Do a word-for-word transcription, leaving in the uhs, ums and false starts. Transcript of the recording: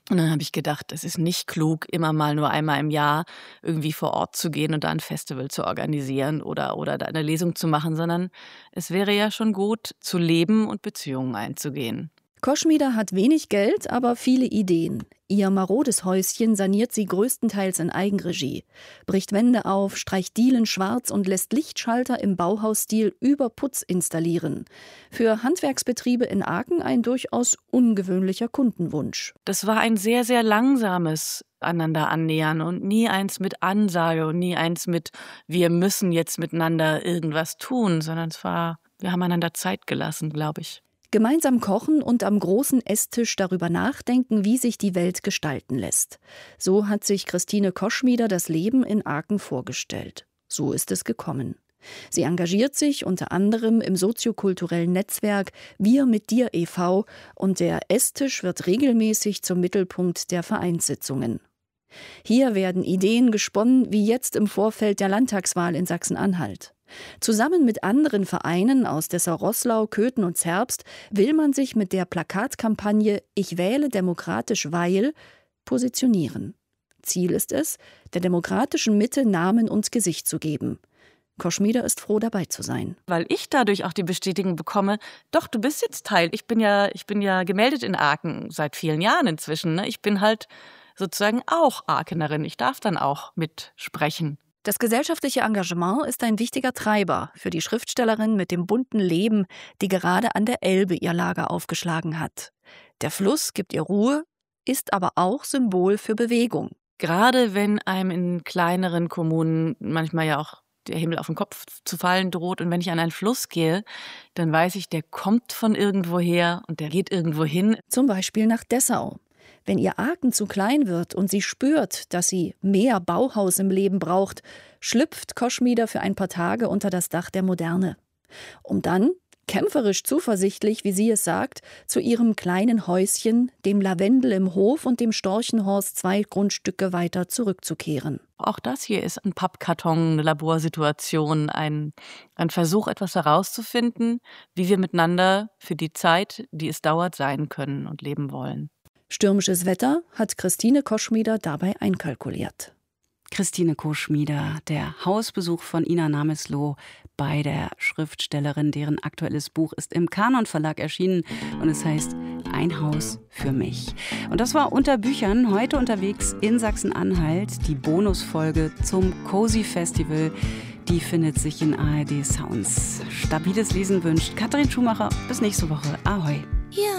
Und dann habe ich gedacht, es ist nicht klug, immer mal nur einmal im Jahr irgendwie vor Ort zu gehen und da ein Festival zu organisieren oder, oder da eine Lesung zu machen, sondern es wäre ja schon gut, zu leben und Beziehungen einzugehen. Koschmider hat wenig Geld, aber viele Ideen. Ihr marodes Häuschen saniert sie größtenteils in Eigenregie, bricht Wände auf, streicht Dielen schwarz und lässt Lichtschalter im Bauhausstil über Putz installieren. Für Handwerksbetriebe in Aachen ein durchaus ungewöhnlicher Kundenwunsch. Das war ein sehr, sehr langsames einander annähern und nie eins mit Ansage und nie eins mit, wir müssen jetzt miteinander irgendwas tun, sondern es war, wir haben einander Zeit gelassen, glaube ich. Gemeinsam kochen und am großen Esstisch darüber nachdenken, wie sich die Welt gestalten lässt. So hat sich Christine Koschmider das Leben in Aachen vorgestellt. So ist es gekommen. Sie engagiert sich unter anderem im soziokulturellen Netzwerk Wir mit dir e V und der Esstisch wird regelmäßig zum Mittelpunkt der Vereinssitzungen. Hier werden Ideen gesponnen, wie jetzt im Vorfeld der Landtagswahl in Sachsen-Anhalt. Zusammen mit anderen Vereinen aus Dessau-Roßlau, Köthen und Zerbst will man sich mit der Plakatkampagne Ich wähle demokratisch, weil positionieren. Ziel ist es, der demokratischen Mitte Namen und Gesicht zu geben. Koschmider ist froh, dabei zu sein. Weil ich dadurch auch die Bestätigung bekomme, doch, du bist jetzt Teil. Ich bin ja, ich bin ja gemeldet in Aachen seit vielen Jahren inzwischen. Ne? Ich bin halt sozusagen auch Aachenerin. Ich darf dann auch mitsprechen. Das gesellschaftliche Engagement ist ein wichtiger Treiber für die Schriftstellerin mit dem bunten Leben, die gerade an der Elbe ihr Lager aufgeschlagen hat. Der Fluss gibt ihr Ruhe, ist aber auch Symbol für Bewegung. Gerade wenn einem in kleineren Kommunen manchmal ja auch der Himmel auf den Kopf zu fallen droht und wenn ich an einen Fluss gehe, dann weiß ich, der kommt von irgendwoher und der geht irgendwo hin. Zum Beispiel nach Dessau. Wenn ihr Aachen zu klein wird und sie spürt, dass sie mehr Bauhaus im Leben braucht, schlüpft Koschmider für ein paar Tage unter das Dach der Moderne. Um dann, kämpferisch zuversichtlich, wie sie es sagt, zu ihrem kleinen Häuschen, dem Lavendel im Hof und dem Storchenhorst zwei Grundstücke weiter zurückzukehren. Auch das hier ist ein Pappkarton, eine Laborsituation, ein, ein Versuch, etwas herauszufinden, wie wir miteinander für die Zeit, die es dauert, sein können und leben wollen. Stürmisches Wetter hat Christine Koschmider dabei einkalkuliert. Christine Koschmider, der Hausbesuch von Ina Namesloh bei der Schriftstellerin, deren aktuelles Buch ist im Kanon Verlag erschienen und es heißt Ein Haus für mich. Und das war unter Büchern, heute unterwegs in Sachsen-Anhalt, die Bonusfolge zum Cozy Festival. Die findet sich in A R D Sounds. Stabiles Lesen wünscht Katrin Schumacher. Bis nächste Woche. Ahoi.